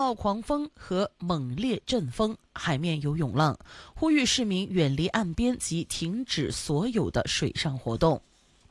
暴狂风和猛烈阵风，海面有涌浪，呼吁市民远离岸边及停止所有的水上活动。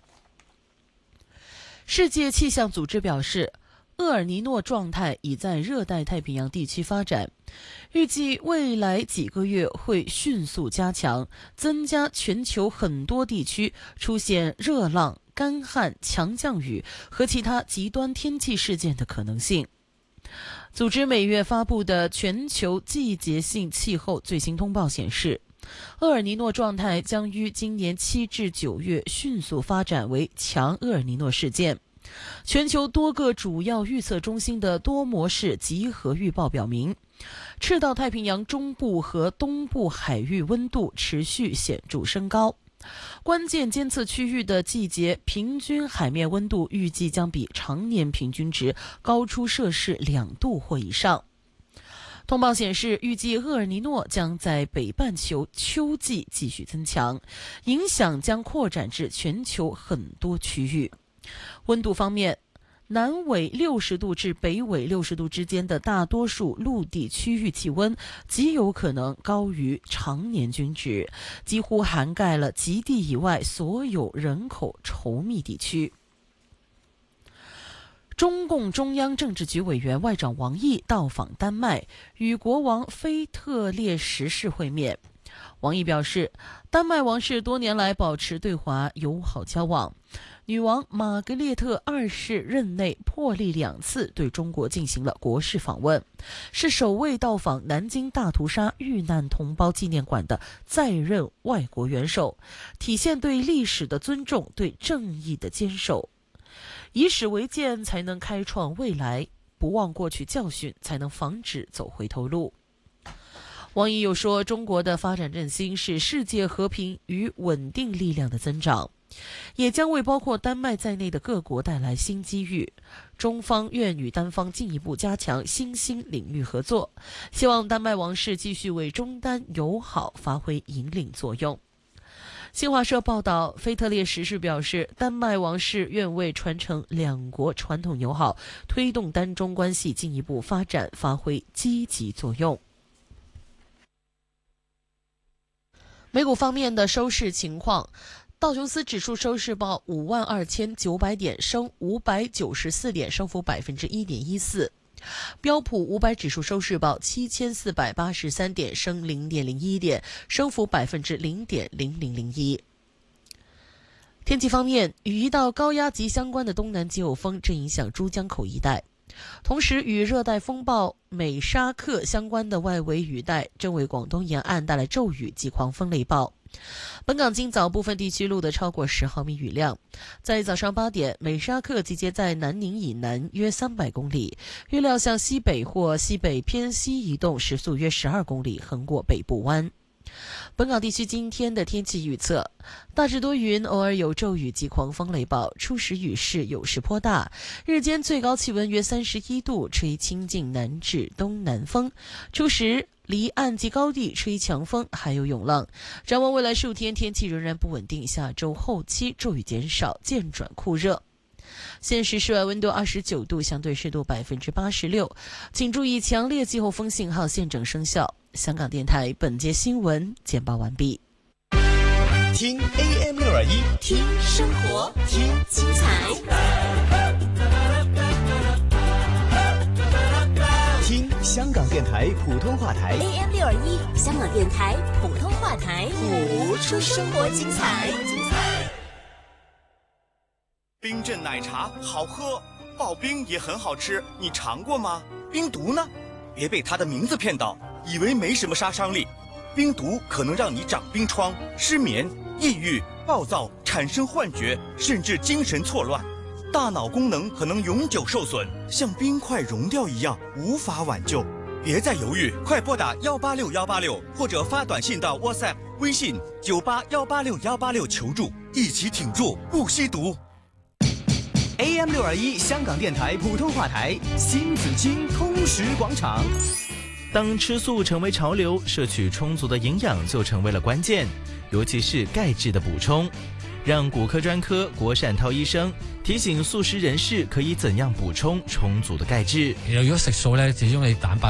世界气象组织表示，厄尔尼诺状态已在热带太平洋地区发展，预计未来几个月会迅速加强，增加全球很多地区出现热浪、干旱、强降雨和其他极端天气事件的可能性。组织每月发布的全球季节性气候最新通报显示，厄尔尼诺状态将于今年7至9月迅速发展为强厄尔尼诺事件。全球多个主要预测中心的多模式集合预报表明，赤道太平洋中部和东部海域温度持续显著升高，关键监测区域的季节平均海面温度预计将比常年平均值高出摄氏2度或以上。通报显示，预计厄尔尼诺将在北半球秋季继续增强，影响将扩展至全球很多区域。温度方面，南纬60度至北纬60度之间的大多数陆地区域气温极有可能高于常年均值，几乎涵盖了极地以外所有人口稠密地区。中共中央政治局委员外长王毅到访丹麦，与国王腓特烈十世会面。王毅表示，丹麦王室多年来保持对华友好交往，女王玛格列特2世任内破例2次对中国进行了国事访问，是首位到访南京大屠杀遇难同胞纪念馆的在任外国元首，体现对历史的尊重，对正义的坚守。以史为鉴，才能开创未来；不忘过去教训，才能防止走回头路。王毅又说，中国的发展振兴是世界和平与稳定力量的增长，也将为包括丹麦在内的各国带来新机遇。中方愿与丹方进一步加强新兴领域合作，希望丹麦王室继续为中丹友好发挥引领作用。新华社报道，腓特烈十世表示，丹麦王室愿为传承两国传统友好，推动丹中关系进一步发展发挥积极作用。美股方面的收市情况，道琼斯指数收市报52900点，升594点，升幅 1.14%。标普500指数收市报7483点，升0.01点，升幅 0.0001%。天气方面，与一道高压极相关的东南季候风正影响珠江口一带，同时与热带风暴美沙克相关的外围雨带正为广东沿岸带来骤雨及狂风雷暴。本港今早部分地区录得超过10毫米雨量。在早上8点，美沙克集结在南宁以南约300公里，预料向西北或西北偏西移动，时速约12公里，横过北部湾。本港地区今天的天气预测，大致多云，偶尔有骤雨及狂风雷暴，初时雨势有时颇大，日间最高气温约31度，吹清劲南至东南风，初时离岸及高地吹强风，还有涌浪。展望未来15天，天气仍然不稳定，下周后期骤雨减少，渐转酷热。现时室外温度29度，相对湿度86%，请注意强烈季候风信号现正生效。香港电台本节新闻简报完毕。 听 AM621， 听生活，听精彩， 听香港电台普通话台 AM621，香港电台普通话台， 谱出生活精彩。 冰镇奶茶好喝，刨冰也很好吃，你尝过吗？冰毒呢？别被它的名字骗到，以为没什么杀伤力。冰毒可能让你长冰疮、失眠、抑郁、暴躁，产生幻觉，甚至精神错乱，大脑功能可能永久受损，像冰块融掉一样，无法挽救。别再犹豫，快拨打186186，或者发短信到 WhatsApp、微信98186 求助，一起挺住，不吸毒。 AM621香港电台普通话台，新紫荆通识广场。 当吃素成为潮流，摄取充足的营养就成为了关键，尤其是钙质的补充。让骨科专科郭善涛醫生提醒素食人士可以怎樣補充充足的鈣質。 其實如果食素咧，始終你蛋白